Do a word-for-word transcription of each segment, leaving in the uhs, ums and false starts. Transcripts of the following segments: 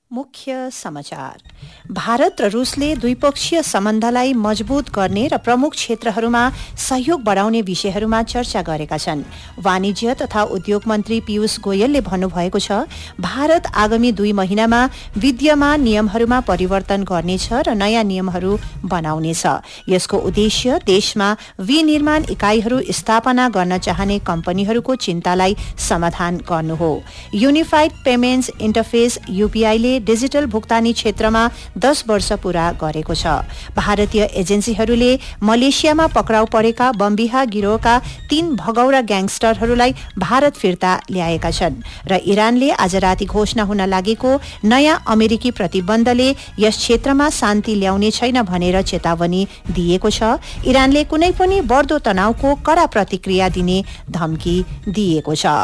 मुख्य समाचार। भारत र रुसले द्विपक्षीय सम्बन्धलाई मजबूत गर्ने र प्रमुख क्षेत्रहरूमा सहयोग बढाउने विषयहरूमा चर्चा गरेका छन्। वाणिज्य तथा उद्योग मन्त्री पीयूष गोयलले भन्नुभएको छ, भारत आगामी दुई महिनामा विद्यमान नियमहरूमा परिवर्तन गर्नेछ र नयाँ नियमहरू बनाउनेछ। यसको उद्देश्य देशमा विनिर्माण इकाइहरू स्थापना गर्न चाहने कम्पनीहरूको चिन्तालाई समाधान गर्नु हो। युनिफाइड पेमेन्ट्स इन्टरफेस यूपीआईले डिजिटल भुक्तानी क्षेत्रमा दस वर्ष पूरा गरेको छ। भारतीय एजेन्सीहरूले मलेसियामा पक्राउ परेका बमबिहा गिरोहका तीन भगौरा ग्याङस्टरहरूलाई भारत फिर्ता ल्याएका छन् र इरानले आज राति घोषणा हुन लागेको नयाँ अमेरिकी प्रतिबन्धले यस क्षेत्रमा शान्ति ल्याउने छैन भनेर चेतावनी दिएको छ। इरानले कुनै पनि बढ्दो तनावको कड़ा प्रतिक्रिया दिने धम्की दिएको छ।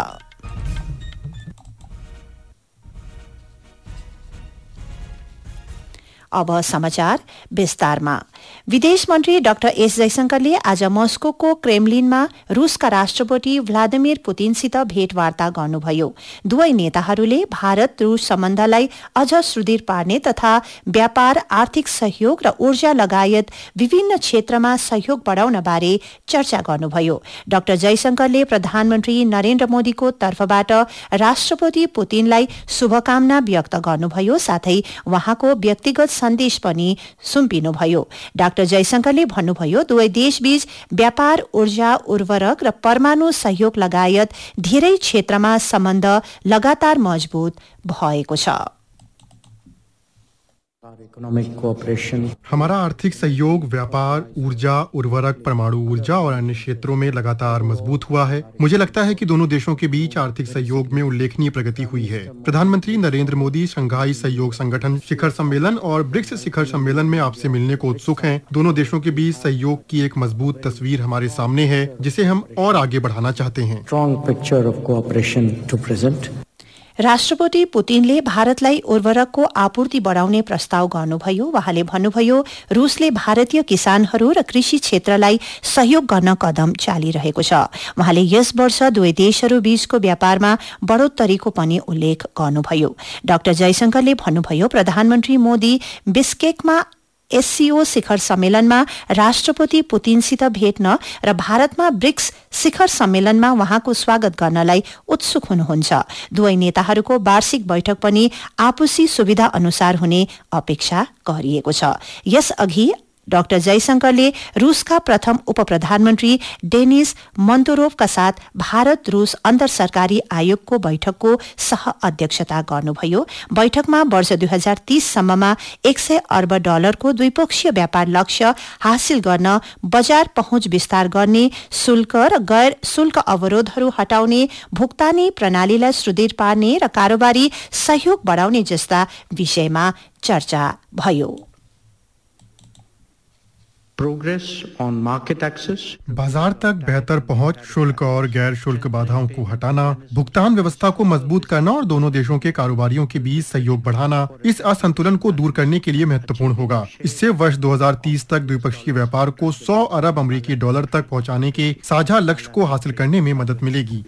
अब समाचार विस्तारमा। विदेश मन्त्री डाक्टर एस जयशंकरले आज मस्कोको क्रेमलिनमा रूसका राष्ट्रपति भ्लादिमिर पुतिनसित भेटवार्ता गर्नुभयो। दुवै नेताहरूले भारत रूस सम्बन्धलाई अझ सुदृढ पार्ने तथा व्यापार, आर्थिक सहयोग र ऊर्जा लगायत विभिन्न क्षेत्रमा सहयोग बढाउन बारे चर्चा गर्नुभयो। डाक्टर जयशंकरले प्रधानमन्त्री नरेन्द्र मोदीको तर्फबाट राष्ट्रपति पुतिनलाई शुभकामना व्यक्त गर्नुभयो, साथै उहाँको व्यक्तिगत सन्देश पनि सुम्पिनुभयो। डाक्टर जयशंकरले भन्नुभयो, दुवै देशबीच व्यापार, ऊर्जा, उर्वरक र परमाणु सहयोग लगायत धेरै क्षेत्रमा सम्बन्ध लगातार मजबूत भएको छ। हमारा आर्थिक सहयोग व्यापार, ऊर्जा, उर्वरक, परमाणु ऊर्जा और अन्य क्षेत्रों में लगातार मजबूत हुआ है। मुझे लगता है कि दोनों देशों के बीच आर्थिक सहयोग में उल्लेखनीय प्रगति हुई है। प्रधानमंत्री नरेंद्र मोदी शंघाई सहयोग संगठन शिखर सम्मेलन और ब्रिक्स शिखर सम्मेलन में आपसे मिलने को उत्सुक हैं। दोनों देशों के बीच सहयोग की एक मजबूत तस्वीर हमारे सामने है, जिसे हम और आगे बढ़ाना चाहते हैं। राष्ट्रपति पुतिनले भारतलाई उर्वरकको आपूर्ति बढाउने प्रस्ताव गर्नुभयो। उहाँले भन्नुभयो, रूसले भारतीय किसानहरू र कृषि क्षेत्रलाई सहयोग गर्न कदम चालिरहेको छ। उहाँले यस वर्ष दुवै देशहरू बीचको व्यापारमा बढोत्तरीको पनि उल्लेख गर्नुभयो। डाक्टर जयशंकरले भन्नुभयो, प्रधानमन्त्री मोदी बिस्केकमा एससीओ शिखर सम्मेलनमा राष्ट्रपति पुतिनसित भेट्न र भारतमा ब्रिक्स शिखर सम्मेलनमा उहाँको स्वागत गर्नलाई उत्सुक हुनुहुन्छ। दुवै नेताहरूको वार्षिक बैठक पनि आपसी सुविधा अनुसार हुने अपेक्षा गरिएको छ। यसअघि डाक्टर जयशंकरले रूसका प्रथम उप प्रधानमन्त्री डेनिस मन्तोरोवका साथ भारत रूस अन्तर सरकारी आयोगको बैठकको सह अध्यक्षता गर्नुभयो। बैठकमा वर्ष दुई हजार तीस सम्ममा एक सय अर्ब डलरको द्विपक्षीय व्यापार लक्ष्य हासिल गर्न बजार पहुँच विस्तार गर्ने, शुल्क र गैर शुल्क अवरोधहरू हटाउने, भुक्तानी प्रणालीलाई सुदृढ पार्ने र कारोबारी सहयोग बढाउने जस्ता विषयमा चर्चा भयो। प्रोग्रेस ऑन मार्केट एक्सेस, बाजार तक बेहतर पहुंच, शुल्क और गैर शुल्क बाधाओं को हटाना, भुगतान व्यवस्था को मजबूत करना और दोनों देशों के कारोबारियों के बीच सहयोग बढ़ाना इस असंतुलन को दूर करने के लिए महत्वपूर्ण होगा। इससे वर्ष दो हजार तीस तक द्विपक्षीय व्यापार को सौ अरब अमेरिकी डॉलर तक पहुंचाने के साझा लक्ष्य को हासिल करने में मदद मिलेगी।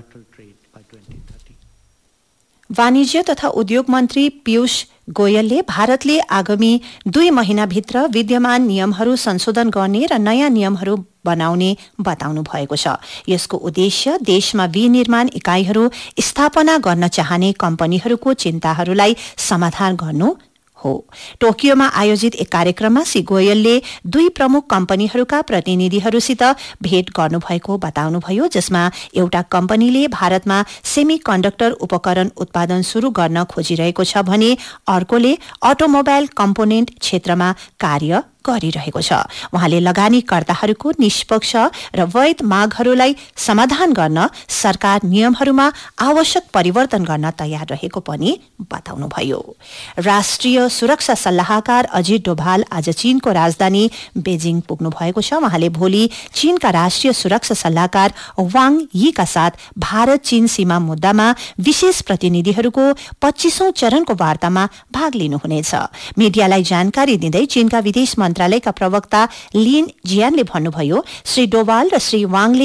वाणिज्य तथा उद्योग मन्त्री पीयूष गोयलले भारतले आगामी दुई महिनाभित्र विद्यमान नियमहरू संशोधन गर्ने र नयाँ नियमहरू बनाउने बताउनु भएको छ। यसको उद्देश्य देशमा विनिर्माण इकाइहरू स्थापना गर्न चाहने कम्पनीहरूको चिन्ताहरूलाई समाधान गर्नु हो। टोकियोमा आयोजित एक कार्यक्रममा श्री गोयलले दुई प्रमुख कम्पनीहरूका प्रतिनिधिहरूसित भेट गर्नुभएको बताउनुभयो, जसमा एउटा कम्पनीले भारतमा सेमी कन्डक्टर उपकरण उत्पादन शुरू गर्न खोजिरहेको छ भने अर्कोले अटोमोबाइल कम्पोनेन्ट क्षेत्रमा कार्य गरिरहेको छ। उहाँले लगानीकर्ताहरूको निष्पक्ष र वैध मागहरूलाई समाधान गर्न सरकार नियमहरूमा आवश्यक परिवर्तन गर्न तयार रहेको पनि बताउनुभयो। राष्ट्रिय सुरक्षा सल्लाहकार अजित डोभाल आज चीनको राजधानी बेजिङ पुग्नु भएको छ। उहाँले भोलि चीनका राष्ट्रिय सुरक्षा सल्लाहकार वाङ यीका साथ भारत चीन सीमा मुद्दामा विशेष प्रतिनिधिहरूको पच्चीसौं चरणको वार्तामा भाग लिनुहुनेछ। मीडियालाई जानकारी दिँदै चीनका विदेश मन्त्रालयका प्रवक्ता लिन जियानले भन्नुभयो, श्री डोभाल र श्री वाङले